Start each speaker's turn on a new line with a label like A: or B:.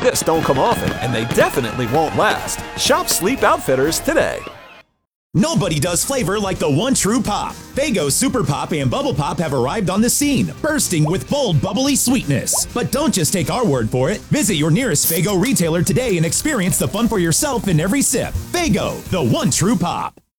A: this don't come often, and they definitely won't last. Shop Sleep Outfitters today.
B: Nobody does flavor like the one true pop. Faygo Super Pop and Bubble Pop have arrived on the scene, bursting with bold, bubbly sweetness. But don't just take our word for it. Visit your nearest Faygo retailer today and experience the fun for yourself in every sip. Faygo, the one true pop.